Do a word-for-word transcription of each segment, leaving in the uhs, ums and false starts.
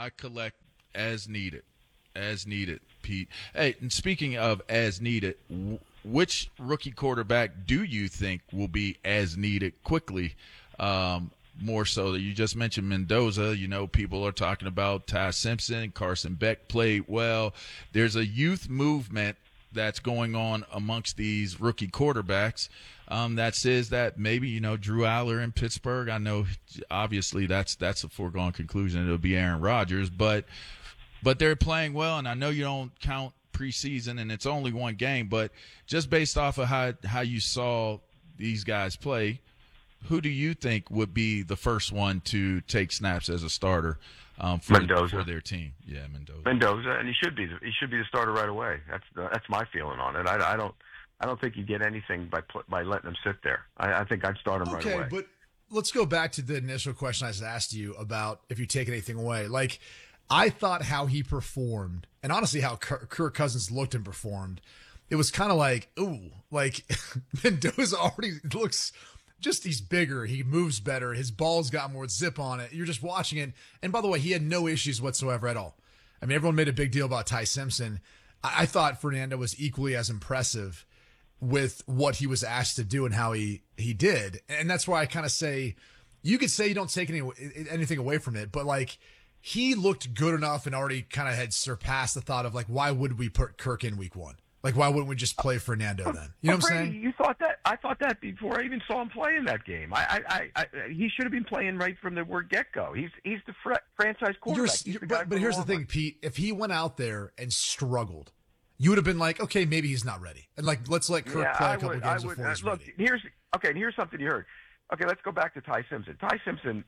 I collect as needed, as needed, Pete. Hey, and speaking of as needed, w- which rookie quarterback do you think will be as needed quickly? Um, more so that you just mentioned Mendoza. You know, people are talking about Ty Simpson, Carson Beck played well. There's a youth movement that's going on amongst these rookie quarterbacks um, that says that maybe, you know, Drew Aller in Pittsburgh, I know obviously that's that's a foregone conclusion. It'll be Aaron Rodgers, but but they're playing well, and I know you don't count preseason and it's only one game, but just based off of how, how you saw these guys play, who do you think would be the first one to take snaps as a starter um, for, Mendoza. for their team? Yeah, Mendoza. Mendoza, and he should be. The, he should be the starter right away. That's the, that's my feeling on it. I, I don't I don't think you get anything by by letting him sit there. I, I think I'd start him okay, right away. But let's go back to the initial question I asked you about if you take anything away. Like, I thought how he performed, and honestly how Kirk Cousins looked and performed, it was kind of like, ooh, like Mendoza already looks. Just he's bigger, he moves better, his ball's got more zip on it. You're just watching it. And by the way, he had no issues whatsoever at all. I mean, everyone made a big deal about Ty Simpson. I, I thought Fernando was equally as impressive with what he was asked to do and how he, he did. And that's why I kind of say, you could say you don't take any, anything away from it, but like, he looked good enough and already kind of had surpassed the thought of like, why would we put Kirk in week one? Like, why wouldn't we just play Fernando then? You know what I'm Brady, saying? You thought that? I thought that before I even saw him play in that game. I, I, I, I he should have been playing right from the word get go. He's, he's the fr- franchise quarterback. You're, the but but here's the thing, Pete. If he went out there and struggled, you would have been like, okay, maybe he's not ready, and like, let's let Kirk yeah, play a I couple would, games I would, before uh, he's look, ready. here's okay. And here's something you heard. Okay, let's go back to Ty Simpson. Ty Simpson,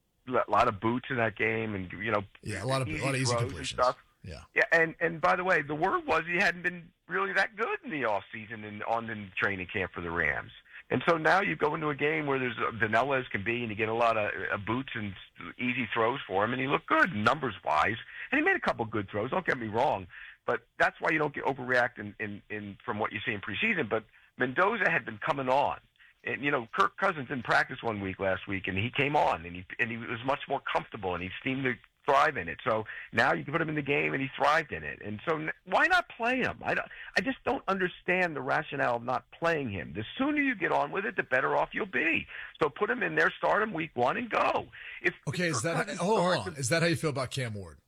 a lot of boots in that game, and you know, yeah, a lot of a lot of easy completions. Stuff. Yeah, yeah, and and by the way, the word was he hadn't been really that good in the off season and on the training camp for the Rams. And so now you go into a game where there's a vanilla as can be, and you get a lot of uh, boots and easy throws for him, and he looked good numbers wise, and he made a couple good throws. Don't get me wrong, but that's why you don't get overreact in, in, in from what you see in preseason. But Mendoza had been coming on. And, you know, Kirk Cousins didn't practice one week last week, and he came on, and he and he was much more comfortable, and he seemed to thrive in it. So now you can put him in the game, and he thrived in it. And so why not play him? I, don't, I just don't understand the rationale of not playing him. The sooner you get on with it, the better off you'll be. So put him in there, start him week one, and go. If, okay, if is that hold, hold on? Is that how you feel about Cam Ward?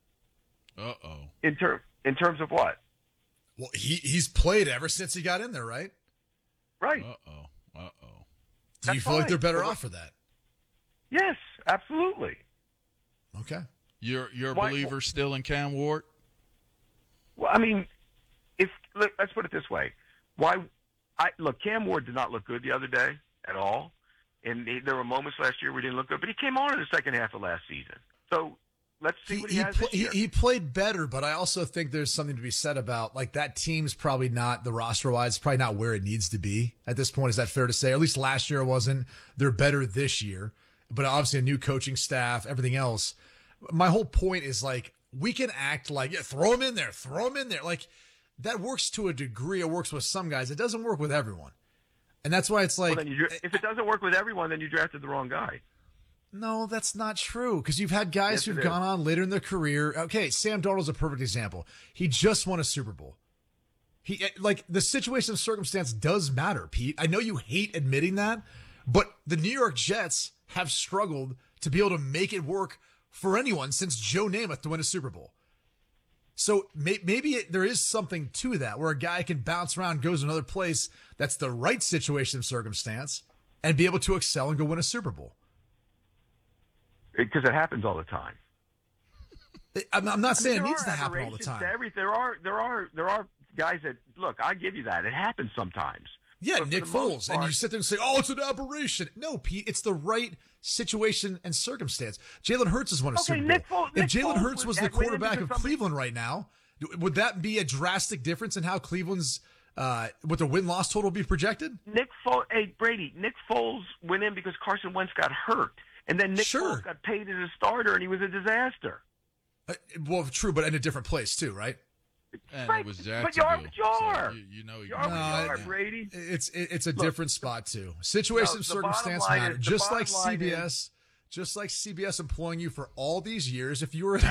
Uh oh. In term in terms of what? Well, he he's played ever since he got in there, right? Right. Uh oh. Uh oh. Do you feel fine. like they're better Well, off for that? Yes, absolutely. Okay. You're you're a Why- believer still in Cam Ward? Well, I mean, if look, let's put it this way: why? I look, Cam Ward did not look good the other day at all, and he, there were moments last year where he didn't look good, but he came on in the second half of last season. So let's see He, what he, he, has pl- this he, year. he played better, but I also think there's something to be said about like that team's probably not the roster wise, probably not where it needs to be at this point. Is that fair to say? Or at least last year it wasn't. They're better this year, but obviously a new coaching staff, everything else. My whole point is like we can act like yeah, throw him in there, throw him in there. Like that works to a degree. It works with some guys. It doesn't work with everyone, and that's why it's like well, then you, if it doesn't work with everyone, then you drafted the wrong guy. no, that's not true. Because you've had guys Yes, who've it gone is. on later in their career. Okay, Sam Darnold's a perfect example. He just won a Super Bowl. He like the situation and circumstance does matter, Pete. I know you hate admitting that, but the New York Jets have struggled to be able to make it work for anyone since Joe Namath to win a Super Bowl. So may, maybe it, there is something to that where a guy can bounce around, goes to another place that's the right situation and circumstance, and be able to excel and go win a Super Bowl. Because it happens all the time. I'm, I'm not saying I it mean, needs to there are happen all the aberrations time. to every, there are there are there are guys that look. I give you that. It happens sometimes. Yeah, But for Nick the most Foles. And you part- sit there and say, oh, it's an aberration. No, Pete, it's the right situation and circumstance. Jalen Hurts has won a Okay, Super Bowl. Nick Foles- if Nick Jalen Foles Hurts was was the at- went quarterback into of something- Cleveland right now, would that be a drastic difference in how Cleveland's, uh, what the win-loss total would be projected? Nick Foles, hey Brady, Nick Foles went in because Carson Wentz got hurt, and then Nick Sure. Foles got paid as a starter, and he was a disaster. Uh, well, true, but in a different place too, right? And Right, it was but Jacksonville. you are what you are. So you, you know, You are what you No, are, it- Brady. It's it, it's a Look, different spot too. Situation no, and the bottom circumstance line matter. is- the Just like bottom line C B S, just like C B S employing you for all these years. If you were